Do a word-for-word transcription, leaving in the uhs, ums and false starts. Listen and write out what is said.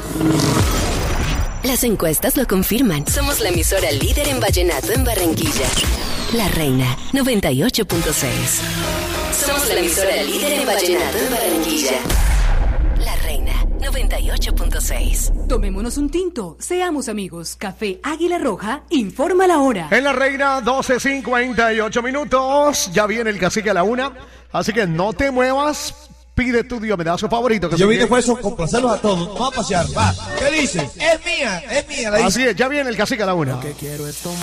Las encuestas lo confirman. Somos la emisora líder en vallenato en Barranquilla. La Reina, noventa y ocho punto seis. Somos la emisora líder en vallenato en Barranquilla. La Reina, noventa y ocho punto seis. Tomémonos un tinto, seamos amigos. Café Águila Roja, informa la hora. En La Reina, doce cincuenta y ocho minutos. Ya viene el cacique a la una. Así que no te muevas. Pide tu diomedazo favorito. Yo vine fue eso, complacerlos a todos. Vamos a pasear, va. ¿Qué dices? Es mía, es mía. La Así es, ya viene el cacique a la una. Lo que quiero es tomar.